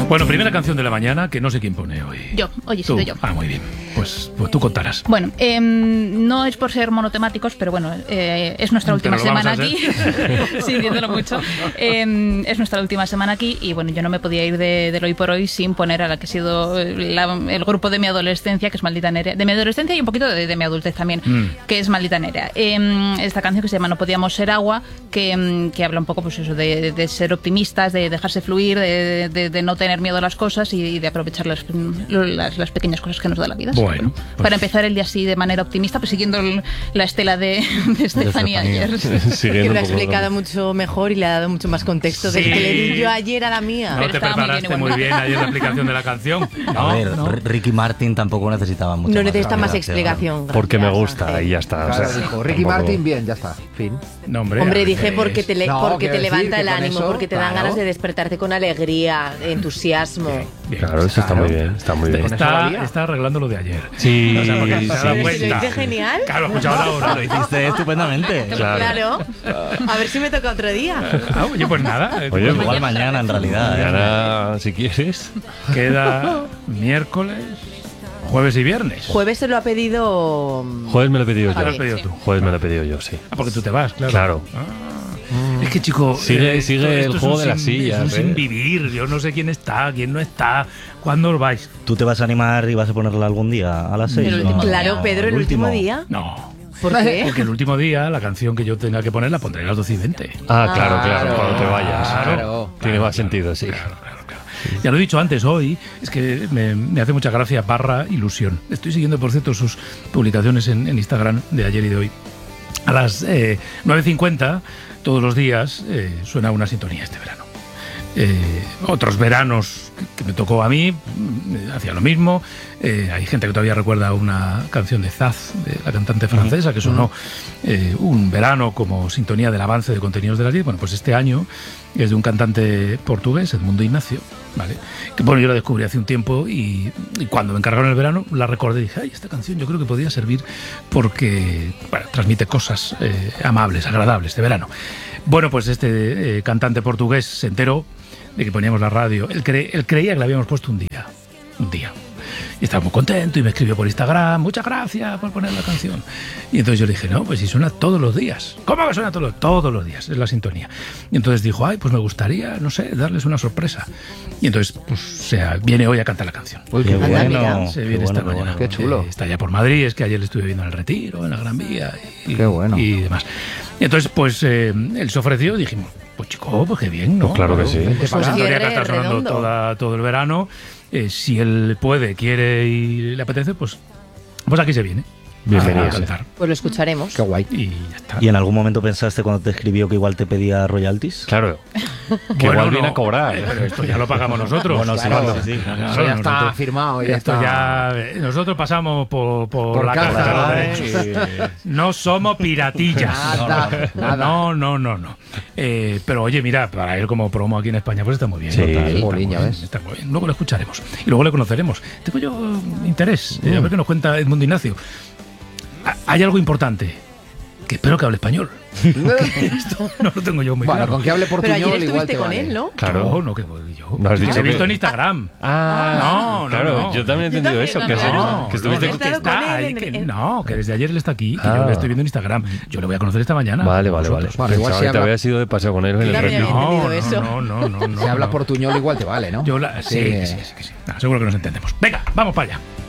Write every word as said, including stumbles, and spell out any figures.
Bueno, primera canción de la mañana, que no sé quién pone hoy. Yo, oye, ¿Tú? soy yo. Ah, muy bien. Pues, pues tú contarás. Bueno, eh, no es por ser monotemáticos, pero bueno, eh, es nuestra última Pero lo vamos semana a aquí. Sí, viéndolo mucho. Eh, es nuestra última semana aquí y bueno, yo no me podía ir de, del hoy por hoy sin poner a la que ha sido la, el grupo de mi adolescencia, que es Maldita Nerea. De mi adolescencia y un poquito de, de mi adultez también, mm. que es Maldita Nerea. Eh, esta canción que se llama No Podíamos Ser Agua, que, que habla un poco pues eso de, de ser optimistas, de dejarse fluir, de, de, de no tener miedo a las cosas y de aprovechar las, las, las pequeñas cosas que nos da la vida. Bueno, pues, para empezar el día así de manera optimista, pues siguiendo el, la estela de, de Estefanía ayer. Que lo ha explicado mucho mejor y le ha dado mucho más contexto sí. del que le di yo ayer a la mía. No Pero te preparaste muy bien, muy bien ayer la explicación de la canción. No, a ver, no. Ricky Martin tampoco necesitaba mucho. No necesita más, más explicación. Porque me gracias, gusta Ángel. y ya está. Claro, o sea, dijo, Ricky tampoco... Martin, bien, ya está. Fin. No, hombre, Hombre, dije Andrés. porque te, le, No, porque te quiero levanta decir el que con ánimo, eso, porque te dan claro. ganas de despertarte con alegría, entusiasmo. Bien, Claro, eso está Claro. muy bien. Está muy bien. Con eso Está, valía. está arreglando lo de ayer. Sí, O sea, porque se ha dado sí, cuenta. ¿Lo hice genial? Claro, lo he escuchado ahora. Lo hiciste estupendamente. Claro. Claro. A ver si me toca otro día. Ah, oye, pues nada. Oye, Pues Igual mañana, en realidad. ¿eh? Mañana, si quieres. queda miércoles, jueves y viernes. Jueves se lo ha pedido... Jueves me lo he pedido Ah, lo has yo. pedido tú. Jueves me lo he pedido yo, sí. Ah, porque tú te vas, claro. Claro. Ah. Es que, chico, Sigue- sigue el es juego un de las sin- sillas, Es un ¿eh? sin vivir. Yo no sé quién está, quién no está. ¿Cuándo os vais? ¿Tú te vas a animar y vas a ponerla algún día a las seis? El último ¿no? Claro, Pedro, el último día. No. ¿Por qué? Porque el último día, la canción que yo tenga que poner, la pondré a las doce y veinte. Ah, claro, claro, Claro. cuando te vayas. Claro. Tiene más sentido, sí. Claro, claro, claro. Ya lo he dicho antes, hoy es que me, me hace mucha gracia barra ilusión. Estoy siguiendo, por cierto, sus publicaciones en, en Instagram de ayer y de hoy. A las eh, nueve cincuenta, todos los días, eh, suena una sintonía este verano. Eh, otros veranos que, que me tocó a mí, mm, hacía lo mismo. Eh, hay gente que todavía recuerda una canción de Zaz, de la cantante francesa, que sonó eh, un verano como sintonía del avance de contenidos de las diez. Bueno, pues este año es de un cantante portugués, Edmundo Ignacio, ¿vale? Que bueno, yo la descubrí hace un tiempo y, y cuando me encargaron el verano la recordé y dije, ay, esta canción yo creo que podría servir porque bueno, transmite cosas eh, amables, agradables de verano. Bueno, pues este eh, cantante portugués se enteró de que poníamos la radio. Él, cre él creía que la habíamos puesto un día. Un día. Y estaba muy contento y me escribió por Instagram, muchas gracias por poner la canción. Y entonces yo le dije, no, pues si suena todos los días. ¿Cómo que suena todos los, todos los días? Es la sintonía. Y entonces dijo, ay, pues me gustaría, no sé, darles una sorpresa. Y entonces, pues, o sea, viene hoy a cantar la canción. Uy, Qué qué Anda, bueno. mira. Se qué viene bueno, esta qué mañana. Qué chulo. Eh, está ya por Madrid, es que ayer le estuve viendo en el Retiro, en la Gran Vía y, Qué bueno. y demás. Y entonces, pues, eh, él se ofreció y dijimos, pues chico, pues qué bien, ¿no? Pues claro que sí. Es una Pues historia que cierre está sonando redondo. toda, todo el verano. Eh, si él puede, quiere y le apetece, pues, pues aquí se viene. Bienvenido. A cantar. Pues lo escucharemos. Qué guay. Y ya está. ¿Y en algún momento pensaste cuando te escribió que igual te pedía royalties? Claro. Que Bueno, igual viene no, a cobrar. eh, Pero esto ya lo pagamos nosotros. Bueno, sí, Claro. claro, sí. Claro, Eso ya está nosotros- firmado. Ya Esto está. ya. eh, Nosotros pasamos por, por, Por la caja, caja de los ¿eh? derechos. No somos piratillas. Nada, nada. No, no, no, no. Eh, pero oye, mira, para él como promo aquí en España, pues está muy bien. Sí, Total, está jolín, muy ya bien, ves. está muy bien. Luego lo escucharemos. Y luego le conoceremos. Tengo yo interés. eh, a ver qué nos cuenta Edmundo Ignacio. Ha- Hay algo importante. Que espero que hable español. Esto no lo tengo yo muy Bueno, claro. con que hable Pero portuñol ayer igual estuviste te con vale. él, ¿no? Claro. No, no, que voy yo. No has dicho Lo he visto que- en Instagram. Ah, No, no, claro. no. Yo también he Yo entendido también, eso. no, Que, has- No, que estuviste no, con- he estado está con él ahí, en- que- en- no, que desde ayer él está aquí, que Ah. yo le estoy viendo en Instagram. Yo le voy a conocer esta mañana. Vale, vale, vale. Vosotros. Bueno, igual Pensaba si que te habla- habías ido de paseo con él en el Yo también retiro. había No, entendido no, eso. no, no, no, Si habla no. portuñol igual te vale, ¿no? Yo la, sí, Sí. que sí, sí, que sí. Nah, seguro que nos entendemos. Venga, vamos para allá.